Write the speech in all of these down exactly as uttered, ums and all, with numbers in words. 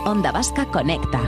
Onda Vasca Conecta.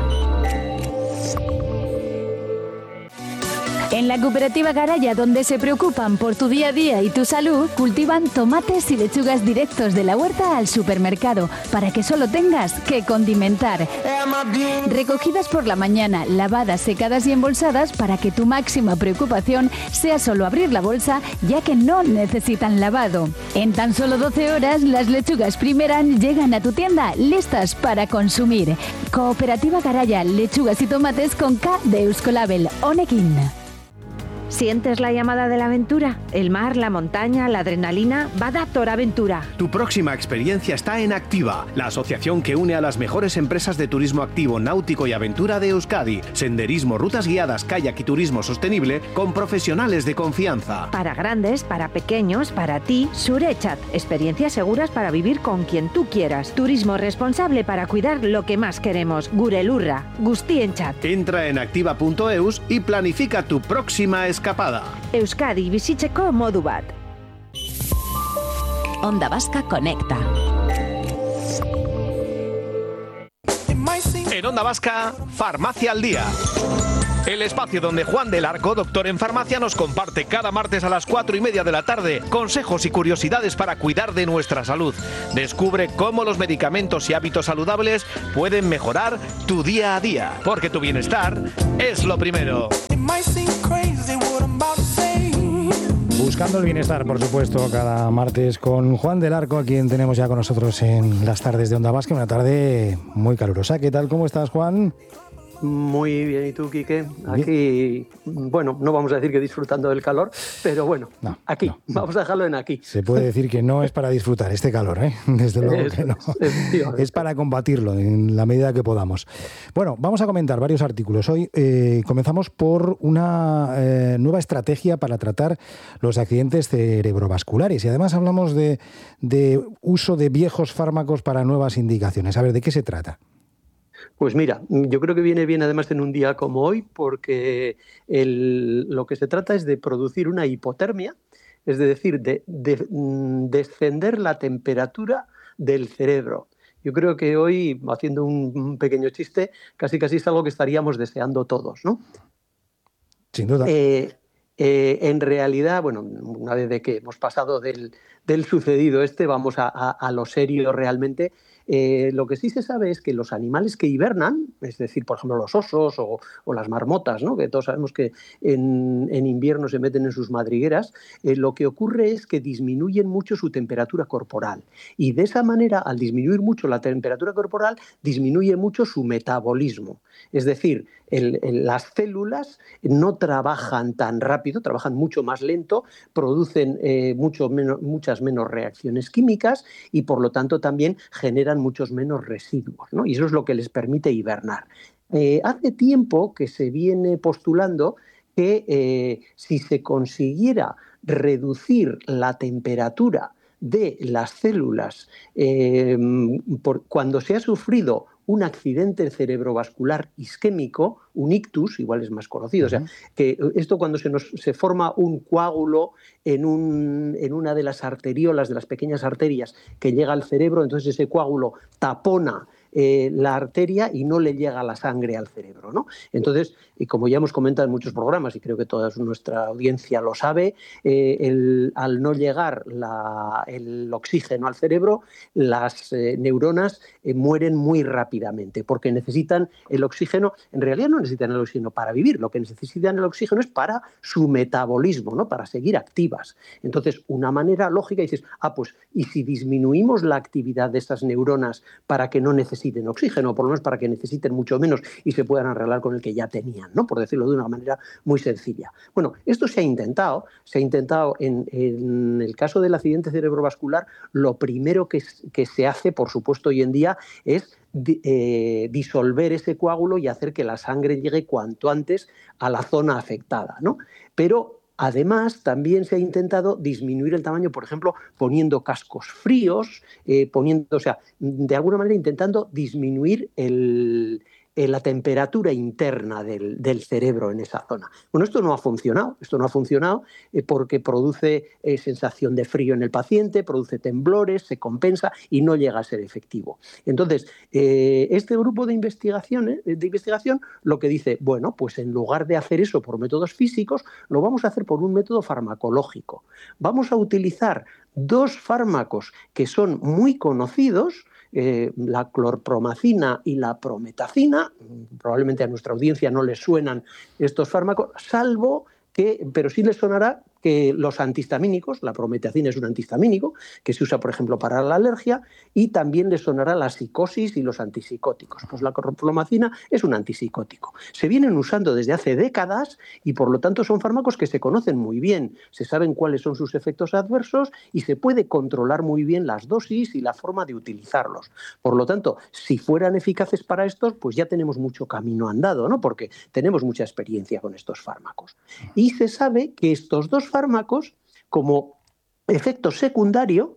En la cooperativa Garaya, donde se preocupan por tu día a día y tu salud, cultivan tomates y lechugas directos de la huerta al supermercado, para que solo tengas que condimentar. Recogidas por la mañana, lavadas, secadas y embolsadas, para que tu máxima preocupación sea solo abrir la bolsa, ya que no necesitan lavado. En tan solo doce horas, las lechugas Primeran llegan a tu tienda listas para consumir. Cooperativa Garaya, lechugas y tomates con K de Euskolabel, Honekin. ¿Sientes la llamada de la aventura? El mar, la montaña, la adrenalina. Badator Aventura. Tu próxima experiencia está en Activa, la asociación que une a las mejores empresas de turismo activo, náutico y aventura de Euskadi. Senderismo, rutas guiadas, kayak y turismo sostenible con profesionales de confianza. Para grandes, para pequeños, para ti, Surechat. Experiencias seguras para vivir con quien tú quieras. Turismo responsable para cuidar lo que más queremos. Gurelurra, Guztienchat. Entra en activa punto eus y planifica tu próxima escapada. Euskadi bizitzeko modu bat. Onda Vasca Conecta. En Onda Vasca, Farmacia al Día. El espacio donde Juan del Arco, doctor en farmacia, nos comparte cada martes a las cuatro y media de la tarde consejos y curiosidades para cuidar de nuestra salud. Descubre cómo los medicamentos y hábitos saludables pueden mejorar tu día a día, porque tu bienestar es lo primero. Buscando el bienestar, por supuesto, cada martes con Juan del Arco, a quien tenemos ya con nosotros en las tardes de Onda Vasca, una tarde muy calurosa. ¿Qué tal? ¿Cómo estás, Juan? Muy bien, ¿y tú, Quique? Aquí, bueno, no vamos a decir que disfrutando del calor, pero bueno, no, aquí, no, no. Vamos a dejarlo en aquí. Se puede decir que no es para disfrutar este calor, ¿eh? Desde luego es, que no. Es, es para combatirlo en la medida que podamos. Bueno, vamos a comentar varios artículos. Hoy eh, comenzamos por una eh, nueva estrategia para tratar los accidentes cerebrovasculares y además hablamos de, de uso de viejos fármacos para nuevas indicaciones. A ver, ¿de qué se trata? Pues mira, yo creo que viene bien además en un día como hoy porque el, lo que se trata es de producir una hipotermia, es decir, de, de, de descender la temperatura del cerebro. Yo creo que hoy, haciendo un, un pequeño chiste, casi casi es algo que estaríamos deseando todos, ¿no? Sin duda. Eh, eh, en realidad, bueno, una vez de que hemos pasado del, del sucedido este, vamos a, a, a lo serio realmente. Eh, lo que sí se sabe es que los animales que hibernan, es decir, por ejemplo, los osos o, o las marmotas, ¿no? Que todos sabemos que en, en invierno se meten en sus madrigueras, eh, lo que ocurre es que disminuyen mucho su temperatura corporal. Y de esa manera, al disminuir mucho la temperatura corporal, disminuye mucho su metabolismo. Es decir, el, el, las células no trabajan tan rápido, trabajan mucho más lento, producen eh, mucho menos, muchas menos reacciones químicas y, por lo tanto, también generan muchos menos residuos, ¿no? Y eso es lo que les permite hibernar. Eh, hace tiempo que se viene postulando que eh, si se consiguiera reducir la temperatura de las células eh, por, cuando se ha sufrido un accidente cerebrovascular isquémico, un ictus, igual es más conocido, uh-huh. O sea, que esto cuando se, nos, se forma un coágulo en, un, en una de las arteriolas, de las pequeñas arterias que llega al cerebro, entonces ese coágulo tapona eh, la arteria y no le llega la sangre al cerebro, ¿no? Entonces, y como ya hemos comentado en muchos programas, y creo que toda nuestra audiencia lo sabe, eh, el, al no llegar la, el oxígeno al cerebro, las eh, neuronas eh, mueren muy rápidamente, porque necesitan el oxígeno, en realidad no necesitan el oxígeno para vivir, lo que necesitan el oxígeno es para su metabolismo, ¿no? Para seguir activas. Entonces, una manera lógica, dices, ah, pues, ¿y si disminuimos la actividad de esas neuronas para que no necesiten oxígeno, o por lo menos para que necesiten mucho menos y se puedan arreglar con el que ya tenían, ¿no? Por decirlo de una manera muy sencilla. Bueno, esto se ha intentado, se ha intentado en, en el caso del accidente cerebrovascular, lo primero que, que se hace, por supuesto, hoy en día es eh, disolver ese coágulo y hacer que la sangre llegue cuanto antes a la zona afectada, ¿no? Pero además, también se ha intentado disminuir el tamaño, por ejemplo, poniendo cascos fríos, eh, poniendo, o sea, de alguna manera intentando disminuir el, eh, la temperatura interna del, del cerebro en esa zona. Bueno, esto no ha funcionado, esto no ha funcionado eh, porque produce eh, sensación de frío en el paciente, produce temblores, se compensa y no llega a ser efectivo. Entonces, eh, este grupo de investigación, eh, de investigación lo que dice, bueno, pues en lugar de hacer eso por métodos físicos, lo vamos a hacer por un método farmacológico. Vamos a utilizar dos fármacos que son muy conocidos, eh, la clorpromacina y la prometacina. Probablemente a nuestra audiencia no les suenan estos fármacos, salvo que, pero sí les sonará que los antihistamínicos, la prometacina es un antihistamínico que se usa, por ejemplo, para la alergia, y también les sonará la psicosis y los antipsicóticos. Pues la clorpromacina es un antipsicótico. Se vienen usando desde hace décadas y, por lo tanto, son fármacos que se conocen muy bien. Se saben cuáles son sus efectos adversos y se puede controlar muy bien las dosis y la forma de utilizarlos. Por lo tanto, si fueran eficaces para estos, pues ya tenemos mucho camino andado, ¿no? Porque tenemos mucha experiencia con estos fármacos. Y se sabe que estos dos fármacos, como efecto secundario,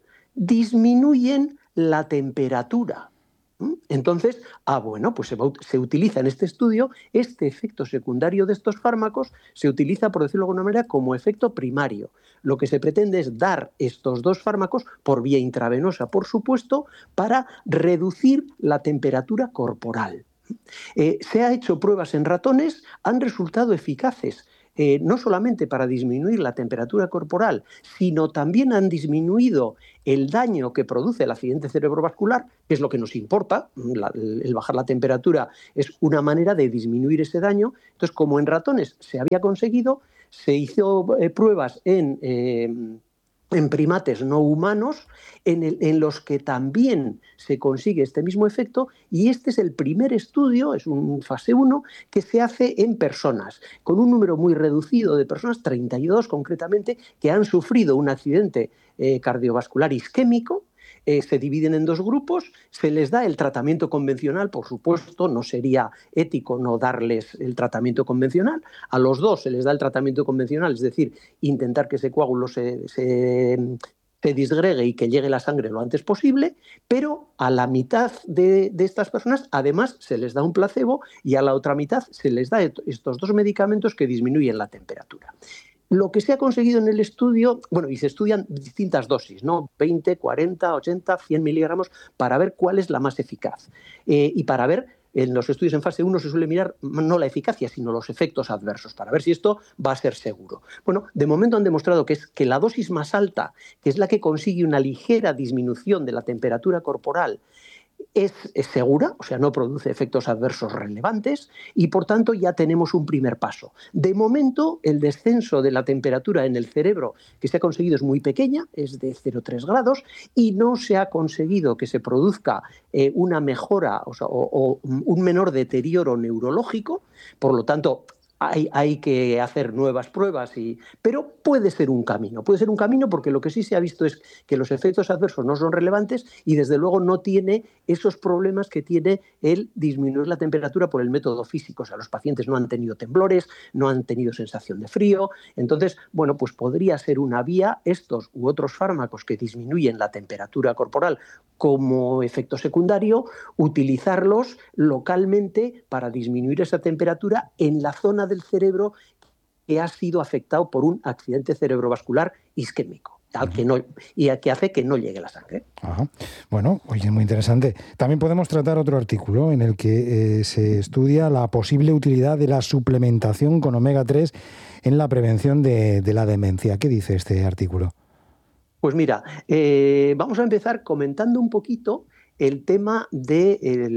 disminuyen la temperatura. Entonces, ah, bueno, pues se, va, se utiliza en este estudio este efecto secundario de estos fármacos, se utiliza, por decirlo de alguna manera, como efecto primario. Lo que se pretende es dar estos dos fármacos, por vía intravenosa, por supuesto, para reducir la temperatura corporal. Eh, se ha hecho pruebas en ratones, han resultado eficaces. Eh, no solamente para disminuir la temperatura corporal, sino también han disminuido el daño que produce el accidente cerebrovascular, que es lo que nos importa. La, el bajar la temperatura es una manera de disminuir ese daño. Entonces, como en ratones se había conseguido, se hizo eh, pruebas en... Eh, en primates no humanos, en, el, en los que también se consigue este mismo efecto, y este es el primer estudio, es un fase uno, que se hace en personas, con un número muy reducido de personas, treinta y dos concretamente, que han sufrido un accidente eh, cardiovascular isquémico. Eh, se dividen en dos grupos, se les da el tratamiento convencional, por supuesto, no sería ético no darles el tratamiento convencional. A los dos se les da el tratamiento convencional, es decir, intentar que ese coágulo se, se, se disgregue y que llegue la sangre lo antes posible, pero a la mitad de, de estas personas además se les da un placebo y a la otra mitad se les da estos dos medicamentos que disminuyen la temperatura. Lo que se ha conseguido en el estudio, bueno, y se estudian distintas dosis, ¿no? veinte, cuarenta, ochenta, cien miligramos, para ver cuál es la más eficaz. Eh, y para ver, en los estudios en fase uno se suele mirar no la eficacia, sino los efectos adversos, para ver si esto va a ser seguro. Bueno, de momento han demostrado que es que la dosis más alta, que es la que consigue una ligera disminución de la temperatura corporal, Es, es segura, o sea, no produce efectos adversos relevantes, y por tanto ya tenemos un primer paso. De momento, el descenso de la temperatura en el cerebro que se ha conseguido es muy pequeña, es de cero coma tres grados, y no se ha conseguido que se produzca eh, una mejora, o sea, o, o un menor deterioro neurológico. Por lo tanto, Hay, hay que hacer nuevas pruebas, y, pero puede ser un camino. Puede ser un camino porque lo que sí se ha visto es que los efectos adversos no son relevantes y desde luego no tiene esos problemas que tiene el disminuir la temperatura por el método físico. O sea, los pacientes no han tenido temblores, no han tenido sensación de frío. Entonces, bueno, pues podría ser una vía estos u otros fármacos que disminuyen la temperatura corporal como efecto secundario, utilizarlos localmente para disminuir esa temperatura en la zona del cerebro que ha sido afectado por un accidente cerebrovascular isquémico, al que no, y a que hace que no llegue la sangre. Ajá. Bueno, oye, muy interesante. También podemos tratar otro artículo en el que eh, se estudia la posible utilidad de la suplementación con omega tres en la prevención de, de la demencia. ¿Qué dice este artículo? Pues mira, eh, vamos a empezar comentando un poquito el tema de,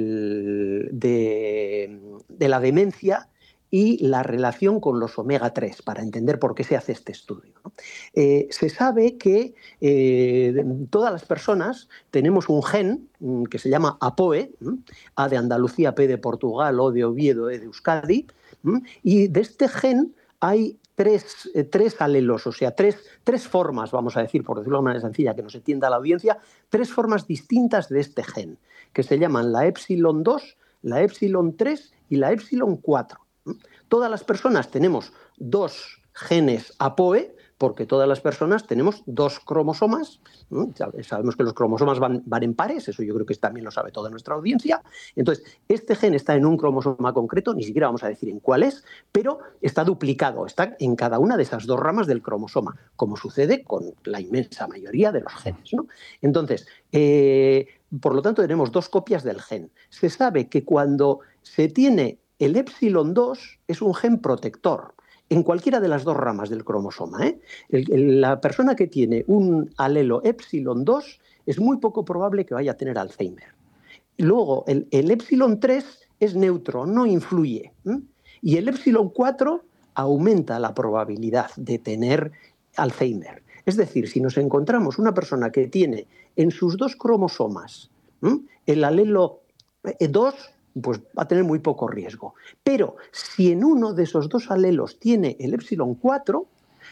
el, de, de la demencia y la relación con los omega tres, para entender por qué se hace este estudio, ¿no? Eh, se sabe que eh, todas las personas tenemos un gen que se llama APOE, ¿m? A de Andalucía, P de Portugal, O de Oviedo, E de Euskadi, ¿m? Y de este gen hay Tres, eh, tres alelos, o sea, tres, tres formas, vamos a decir, por decirlo de una manera sencilla, que nos entienda la audiencia, tres formas distintas de este gen, que se llaman la épsilon dos, la épsilon tres y la épsilon cuatro. Todas las personas tenemos dos genes APOE, porque todas las personas tenemos dos cromosomas, ¿no? Sabemos que los cromosomas van, van en pares, eso yo creo que también lo sabe toda nuestra audiencia. Entonces, este gen está en un cromosoma concreto, ni siquiera vamos a decir en cuál es, pero está duplicado, está en cada una de esas dos ramas del cromosoma, como sucede con la inmensa mayoría de los genes, ¿no? Entonces, eh, por lo tanto, tenemos dos copias del gen. Se sabe que cuando se tiene el épsilon dos es un gen protector en cualquiera de las dos ramas del cromosoma, ¿eh? El, el, la persona que tiene un alelo épsilon dos es muy poco probable que vaya a tener Alzheimer. Luego, el, el épsilon tres es neutro, no influye, ¿eh? Y el épsilon cuatro aumenta la probabilidad de tener Alzheimer. Es decir, si nos encontramos una persona que tiene en sus dos cromosomas ¿eh? el alelo dos, pues va a tener muy poco riesgo. Pero si en uno de esos dos alelos tiene el épsilon cuatro,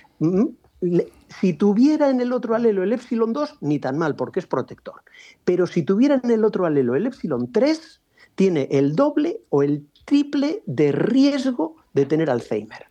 si tuviera en el otro alelo el épsilon dos, ni tan mal, porque es protector. Pero si tuviera en el otro alelo el épsilon tres, tiene el doble o el triple de riesgo de tener Alzheimer.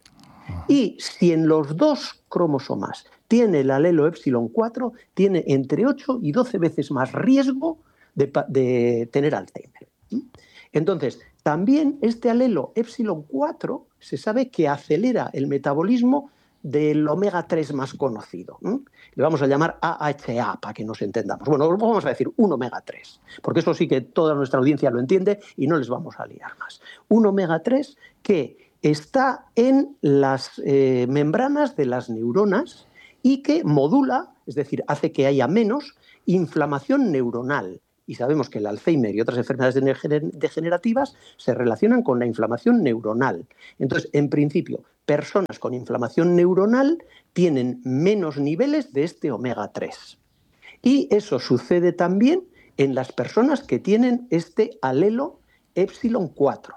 Y si en los dos cromosomas tiene el alelo épsilon cuatro, tiene entre ocho y doce veces más riesgo de, de tener Alzheimer. Entonces, también este alelo épsilon cuatro se sabe que acelera el metabolismo del omega tres más conocido. ¿eh? Le vamos a llamar A H A para que nos entendamos. Bueno, vamos a decir un omega tres, porque eso sí que toda nuestra audiencia lo entiende y no les vamos a liar más. Un omega tres que está en las eh, membranas de las neuronas y que modula, es decir, hace que haya menos inflamación neuronal. Y sabemos que el Alzheimer y otras enfermedades degenerativas se relacionan con la inflamación neuronal. Entonces, en principio, personas con inflamación neuronal tienen menos niveles de este omega tres. Y eso sucede también en las personas que tienen este alelo épsilon cuatro.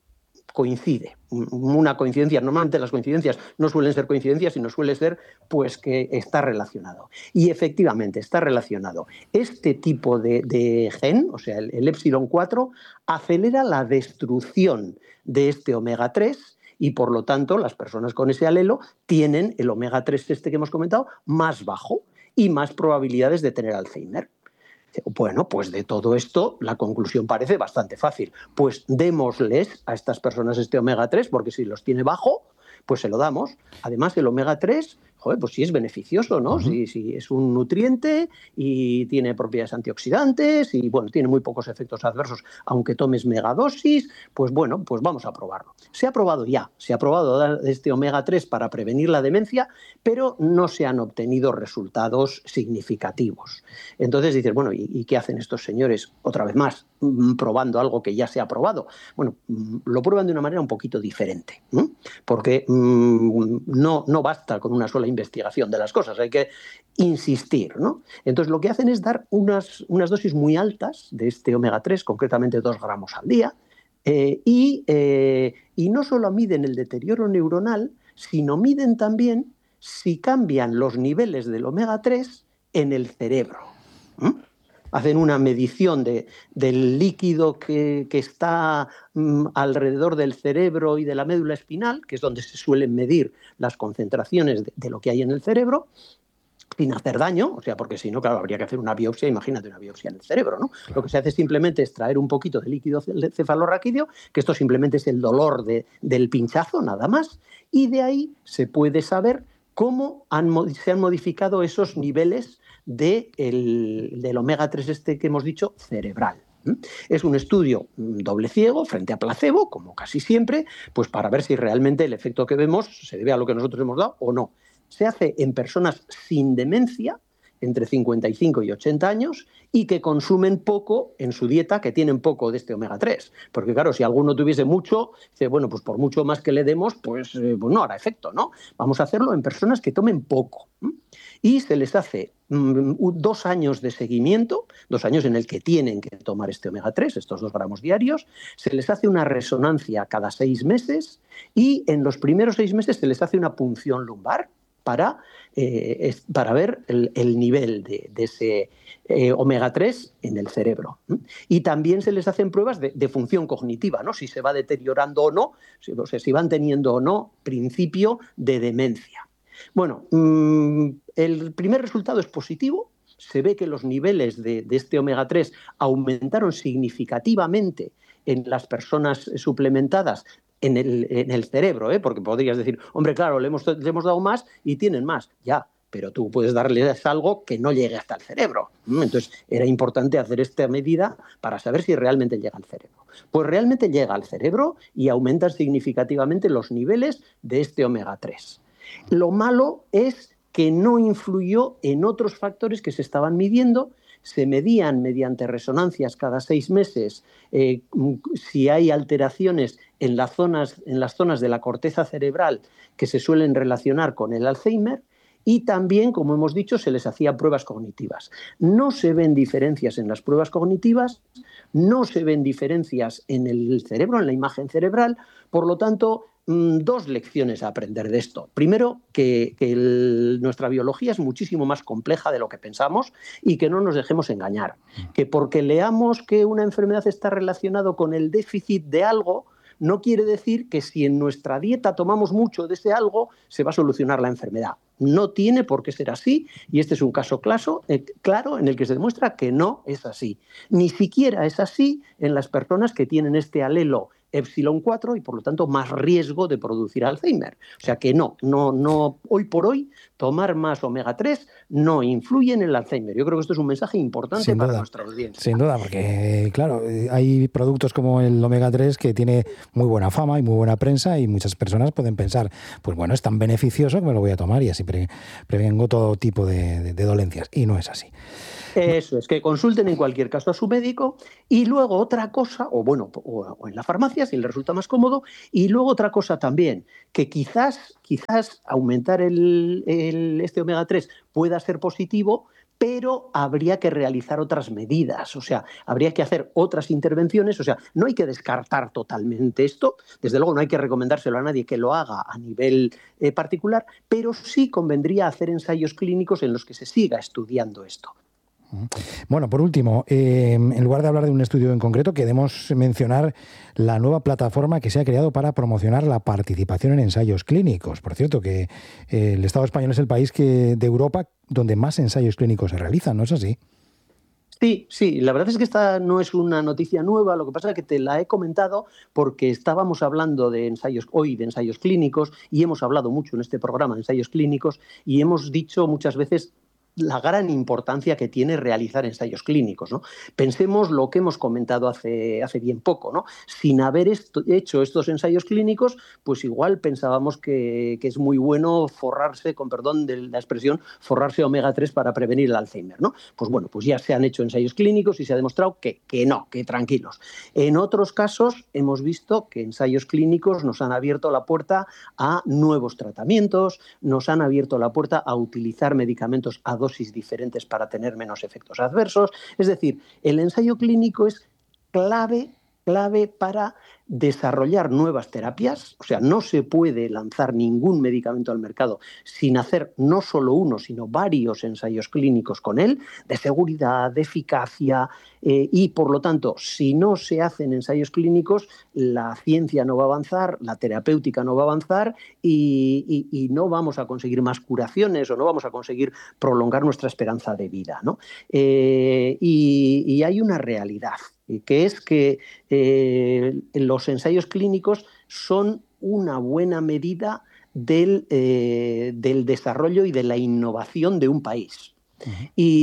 Coincide, una coincidencia. Normalmente las coincidencias no suelen ser coincidencias, sino suele ser pues que está relacionado. Y efectivamente está relacionado. Este tipo de, de gen, o sea, el, el épsilon cuatro, acelera la destrucción de este omega tres y por lo tanto las personas con ese alelo tienen el omega tres este que hemos comentado más bajo y más probabilidades de tener Alzheimer. Bueno, pues de todo esto la conclusión parece bastante fácil. Pues démosles a estas personas este omega tres, porque si los tiene bajo, pues se lo damos. Además, el omega tres, joder, pues sí es beneficioso, ¿no? Uh-huh. Si, si es un nutriente y tiene propiedades antioxidantes y, bueno, tiene muy pocos efectos adversos, aunque tomes megadosis, pues bueno, pues vamos a probarlo. Se ha probado ya, se ha probado dar este omega tres para prevenir la demencia, pero no se han obtenido resultados significativos. Entonces dices, bueno, ¿y, y qué hacen estos señores? Otra vez más, probando algo que ya se ha probado. Bueno, lo prueban de una manera un poquito diferente, ¿eh? Porque mmm, no, no basta con una sola investigación de las cosas, hay que insistir, ¿no? Entonces lo que hacen es dar unas, unas dosis muy altas de este omega tres, concretamente dos gramos al día, eh, y, eh, y no solo miden el deterioro neuronal, sino miden también si cambian los niveles del omega tres en el cerebro. ¿Mm? Hacen una medición de, del líquido que, que está mm, alrededor del cerebro y de la médula espinal, que es donde se suelen medir las concentraciones de, de lo que hay en el cerebro, sin hacer daño, o sea, porque si no, claro, habría que hacer una biopsia, imagínate una biopsia en el cerebro, ¿no? Lo que se hace es simplemente extraer un poquito de líquido cefalorraquídeo, que esto simplemente es el dolor de, del pinchazo, nada más, y de ahí se puede saber cómo han, se han modificado esos niveles de el, del omega tres este que hemos dicho cerebral. Es un estudio doble ciego frente a placebo, como casi siempre, pues para ver si realmente el efecto que vemos se debe a lo que nosotros hemos dado o no. Se hace en personas sin demencia, entre cincuenta y cinco y ochenta años, y que consumen poco en su dieta, que tienen poco de este omega tres. Porque claro, si alguno tuviese mucho, dice, bueno, pues por mucho más que le demos, pues, eh, pues no hará efecto, ¿no? Vamos a hacerlo en personas que tomen poco. ¿eh? Y se les hace mm, dos años de seguimiento, dos años en el que tienen que tomar este omega tres, estos dos gramos diarios, se les hace una resonancia cada seis meses y en los primeros seis meses se les hace una punción lumbar, para, eh, es, para ver el, el nivel de, de ese eh, omega tres en el cerebro. ¿eh? Y también se les hacen pruebas de, de función cognitiva, ¿no? Si se va deteriorando o no, si, o sea, si van teniendo o no principio de demencia. Bueno, mmm, el primer resultado es positivo. Se ve que los niveles de, de este omega tres aumentaron significativamente en las personas suplementadas en el, en el cerebro, ¿eh? Porque podrías decir, hombre, claro, le hemos, le hemos dado más y tienen más. Ya, pero tú puedes darles algo que no llegue hasta el cerebro. Entonces, era importante hacer esta medida para saber si realmente llega al cerebro. Pues realmente llega al cerebro y aumentan significativamente los niveles de este omega tres. Lo malo es que no influyó en otros factores que se estaban midiendo. Se medían mediante resonancias cada seis meses eh, si hay alteraciones en las zonas, en las zonas de la corteza cerebral que se suelen relacionar con el Alzheimer. Y también, como hemos dicho, se les hacían pruebas cognitivas. No se ven diferencias en las pruebas cognitivas, no se ven diferencias en el cerebro, en la imagen cerebral. Por lo tanto, dos lecciones a aprender de esto. Primero, que, que el, nuestra biología es muchísimo más compleja de lo que pensamos y que no nos dejemos engañar. Que porque leamos que una enfermedad está relacionada con el déficit de algo, no quiere decir que si en nuestra dieta tomamos mucho de ese algo, se va a solucionar la enfermedad. No tiene por qué ser así, y este es un caso claro, eh, claro en el que se demuestra que no es así. Ni siquiera es así en las personas que tienen este alelo épsilon cuatro y por lo tanto más riesgo de producir Alzheimer. O sea que no, no, no, hoy por hoy tomar más omega tres no influye en el Alzheimer. Yo creo que esto es un mensaje importante sin para duda, nuestra audiencia. Sin duda, porque claro, hay productos como el omega tres que tiene muy buena fama y muy buena prensa y muchas personas pueden pensar, pues bueno, es tan beneficioso que me lo voy a tomar y así pre prevengo todo tipo de, de, de dolencias. Y no es así. Eso es, que consulten en cualquier caso a su médico y luego otra cosa, o bueno, o, o en la farmacia si les resulta más cómodo, y luego otra cosa también, que quizás, quizás aumentar el, el, este omega tres pueda ser positivo, pero habría que realizar otras medidas, o sea, habría que hacer otras intervenciones, o sea, no hay que descartar totalmente esto, desde luego no hay que recomendárselo a nadie que lo haga a nivel eh, particular, pero sí convendría hacer ensayos clínicos en los que se siga estudiando esto. Bueno, por último, eh, en lugar de hablar de un estudio en concreto, queremos mencionar la nueva plataforma que se ha creado para promocionar la participación en ensayos clínicos. Por cierto, que eh, el Estado español es el país que, de Europa donde más ensayos clínicos se realizan, ¿no es así? Sí, sí, la verdad es que esta no es una noticia nueva, lo que pasa es que te la he comentado porque estábamos hablando de ensayos hoy, de ensayos clínicos, y hemos hablado mucho en este programa de ensayos clínicos y hemos dicho muchas veces la gran importancia que tiene realizar ensayos clínicos, ¿no? Pensemos lo que hemos comentado hace, hace bien poco, ¿no? Sin haber esto, hecho estos ensayos clínicos, pues igual pensábamos que, que es muy bueno forrarse, con perdón de la expresión, forrarse omega tres para prevenir el Alzheimer, ¿no? Pues bueno, pues ya se han hecho ensayos clínicos y se ha demostrado que, que no, que tranquilos. En otros casos hemos visto que ensayos clínicos nos han abierto la puerta a nuevos tratamientos, nos han abierto la puerta a utilizar medicamentos a dosis diferentes para tener menos efectos adversos. Es decir, el ensayo clínico es clave, clave para desarrollar nuevas terapias. O sea, no se puede lanzar ningún medicamento al mercado sin hacer no solo uno, sino varios ensayos clínicos con él, de seguridad, de eficacia, eh, y por lo tanto, si no se hacen ensayos clínicos, la ciencia no va a avanzar, la terapéutica no va a avanzar y, y, y no vamos a conseguir más curaciones o no vamos a conseguir prolongar nuestra esperanza de vida, ¿no? Eh, y, y hay una realidad, que es que eh, los ensayos clínicos son una buena medida del, eh, del desarrollo y de la innovación de un país. Uh-huh.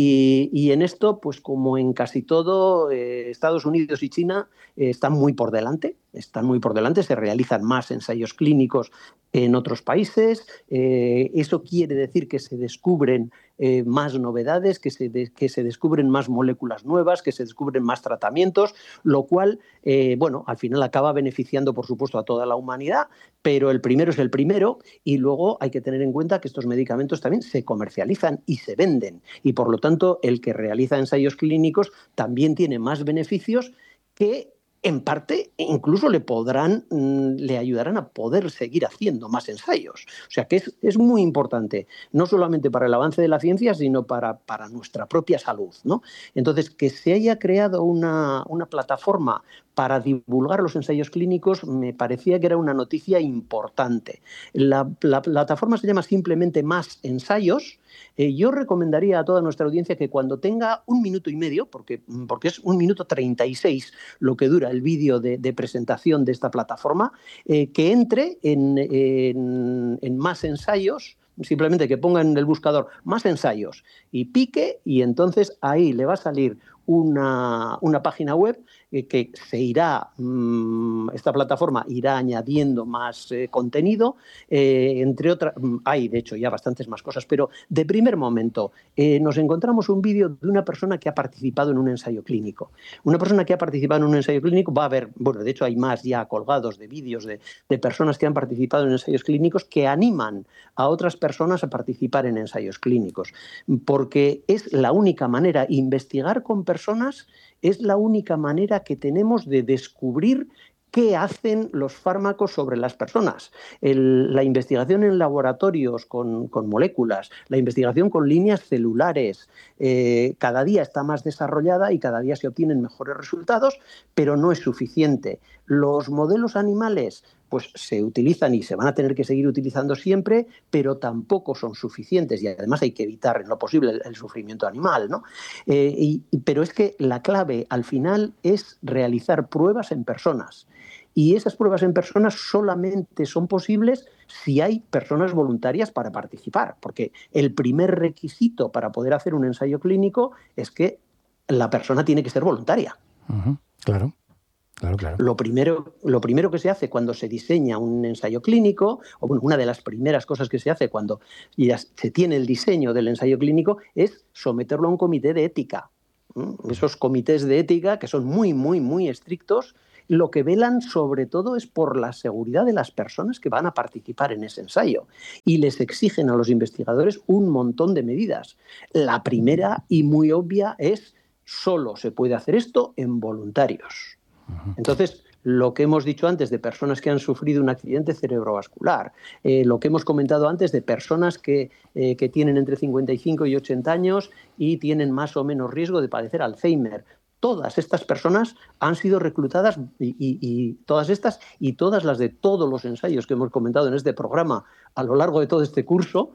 Y, y en esto, pues como en casi todo, eh, Estados Unidos y China eh, están muy por delante, están muy por delante, se realizan más ensayos clínicos en otros países. Eh, eso quiere decir que se descubren eh, más novedades, que se, de, que se descubren más moléculas nuevas, que se descubren más tratamientos, lo cual, eh, bueno, al final acaba beneficiando, por supuesto, a toda la humanidad, pero el primero es el primero y luego hay que tener en cuenta que estos medicamentos también se comercializan y se venden y, por lo tanto, el que realiza ensayos clínicos también tiene más beneficios que en parte incluso le podrán, le ayudarán a poder seguir haciendo más ensayos. O sea que es, es muy importante, no solamente para el avance de la ciencia, sino para, para nuestra propia salud, ¿no? Entonces, que se haya creado una, una plataforma para divulgar los ensayos clínicos me parecía que era una noticia importante. La, la plataforma se llama simplemente Más Ensayos. Eh, yo recomendaría a toda nuestra audiencia que cuando tenga un minuto y medio, porque, porque es un minuto treinta y seis lo que dura el vídeo de, de presentación de esta plataforma, eh, que entre en, en, en Más Ensayos, simplemente que ponga en el buscador Más Ensayos y pique, y entonces ahí le va a salir una, una página web eh, que se irá, mmm, esta plataforma irá añadiendo más eh, contenido, eh, entre otras, hay de hecho ya bastantes más cosas, pero de primer momento eh, nos encontramos un vídeo de una persona que ha participado en un ensayo clínico. Una persona que ha participado en un ensayo clínico va a ver, bueno, de hecho hay más ya colgados de vídeos de, de personas que han participado en ensayos clínicos que animan a otras personas a participar en ensayos clínicos, porque es la única manera, investigar con personas personas es la única manera que tenemos de descubrir qué hacen los fármacos sobre las personas. El, la investigación en laboratorios con, con moléculas, la investigación con líneas celulares, eh, cada día está más desarrollada y cada día se obtienen mejores resultados, pero no es suficiente. Los modelos animales pues se utilizan y se van a tener que seguir utilizando siempre, pero tampoco son suficientes y además hay que evitar en lo posible el, el sufrimiento animal, ¿no? Eh, y, pero es que la clave al final es realizar pruebas en personas. Y esas pruebas en personas solamente son posibles si hay personas voluntarias para participar, porque el primer requisito para poder hacer un ensayo clínico es que la persona tiene que ser voluntaria. Uh-huh, claro. Claro, claro. Lo primero, lo primero que se hace cuando se diseña un ensayo clínico, o bueno, una de las primeras cosas que se hace cuando ya se tiene el diseño del ensayo clínico, es someterlo a un comité de ética. ¿Mm? Esos comités de ética, que son muy, muy, muy estrictos, lo que velan sobre todo es por la seguridad de las personas que van a participar en ese ensayo y les exigen a los investigadores un montón de medidas. La primera y muy obvia es: solo se puede hacer esto en voluntarios. Entonces, lo que hemos dicho antes de personas que han sufrido un accidente cerebrovascular, eh, lo que hemos comentado antes de personas que, eh, que tienen entre cincuenta y cinco y ochenta años y tienen más o menos riesgo de padecer Alzheimer. Todas estas personas han sido reclutadas y, y, y todas estas y todas las de todos los ensayos que hemos comentado en este programa a lo largo de todo este curso,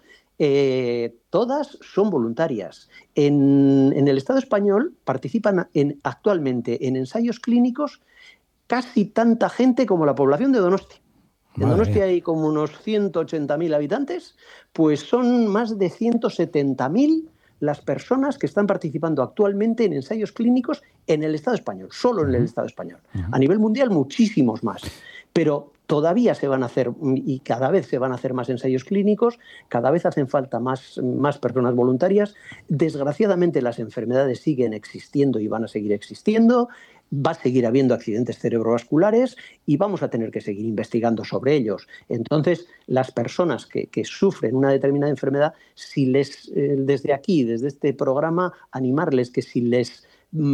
Eh, todas son voluntarias. En, en el Estado español participan en, actualmente en ensayos clínicos casi tanta gente como la población de Donosti. En Donosti hay como unos ciento ochenta mil habitantes, pues son más de ciento setenta mil las personas que están participando actualmente en ensayos clínicos en el Estado español, solo en el Estado español. A nivel mundial, muchísimos más. Pero todavía se van a hacer, y cada vez se van a hacer más ensayos clínicos, cada vez hacen falta más, más personas voluntarias. Desgraciadamente las enfermedades siguen existiendo y van a seguir existiendo, va a seguir habiendo accidentes cerebrovasculares y vamos a tener que seguir investigando sobre ellos. Entonces, las personas que, que sufren una determinada enfermedad, si les, eh, desde aquí, desde este programa, animarles que si les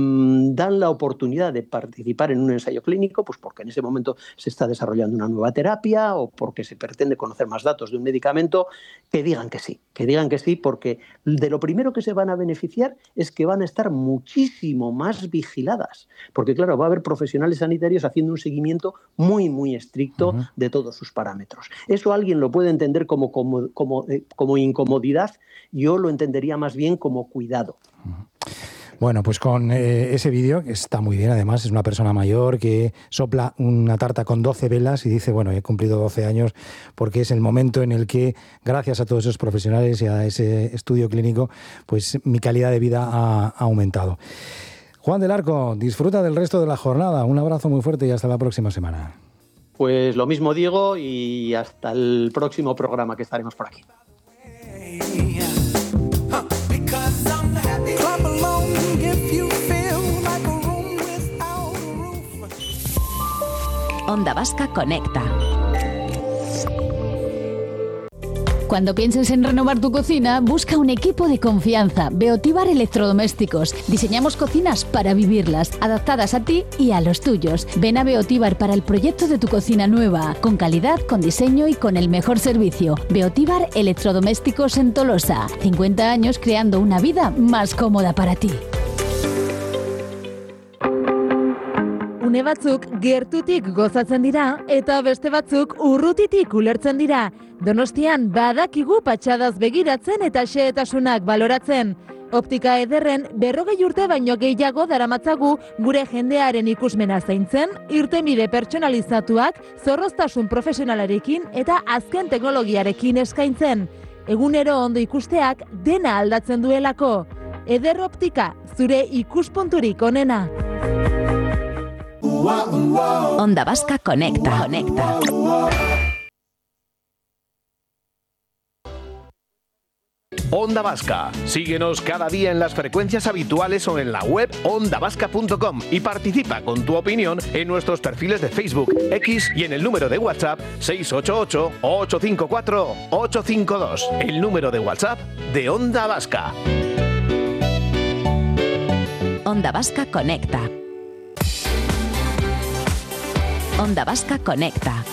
dan la oportunidad de participar en un ensayo clínico, pues porque en ese momento se está desarrollando una nueva terapia o porque se pretende conocer más datos de un medicamento, que digan que sí, que digan que sí, porque de lo primero que se van a beneficiar es que van a estar muchísimo más vigiladas, porque claro, va a haber profesionales sanitarios haciendo un seguimiento muy, muy estricto uh-huh. de todos sus parámetros. Eso alguien lo puede entender como, como, como, eh, como incomodidad, yo lo entendería más bien como cuidado. Uh-huh. Bueno, pues con eh, ese vídeo, que está muy bien, además es una persona mayor que sopla una tarta con doce velas y dice, bueno, he cumplido doce años porque es el momento en el que, gracias a todos esos profesionales y a ese estudio clínico, pues mi calidad de vida ha, ha aumentado. Juan del Arco, disfruta del resto de la jornada. Un abrazo muy fuerte y hasta la próxima semana. Pues lo mismo, Diego, y hasta el próximo programa que estaremos por aquí. Onda Vasca Conecta. Cuando pienses en renovar tu cocina, busca un equipo de confianza. Beotíbar Electrodomésticos. Diseñamos cocinas para vivirlas, adaptadas a ti y a los tuyos. Ven a Beotíbar para el proyecto de tu cocina nueva, con calidad, con diseño y con el mejor servicio. Beotíbar Electrodomésticos en Tolosa. cincuenta años creando una vida más cómoda para ti. Une batzuk gertutik gozatzen dira eta beste batzuk urrutitik ulertzen dira. Donostian badakigu patxadaz begiratzen eta xehetasunak baloratzen. Optika ederren berrogei urte baino gehiago daramatzagu gure jendearen ikusmena zaintzen, irtenbide pertsonalizatuak, zorroztasun profesionalarekin eta azken teknologiarekin eskaintzen. Egunero ondo ikusteak dena aldatzen duelako. Eder Optika, zure ikuspunturik onena. Onda Vasca Conecta. Conecta. Onda Vasca. Síguenos cada día en las frecuencias habituales o en la web onda vasca punto com y participa con tu opinión en nuestros perfiles de Facebook, X y en el número de WhatsApp seis ocho ocho, ocho cinco cuatro, ocho cinco dos. El número de WhatsApp de Onda Vasca. Onda Vasca Conecta. Onda Vasca Conecta.